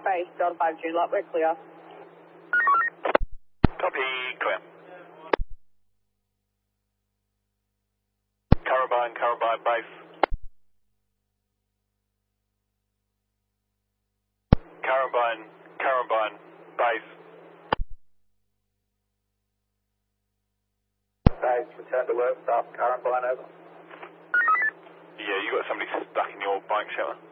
base, Delta 5 Juliet, we're clear. Copy, clear. Carabine base. Carabine base. Base, return to work, staff Carabine over. Yeah, you got somebody stuck in your bike shelter.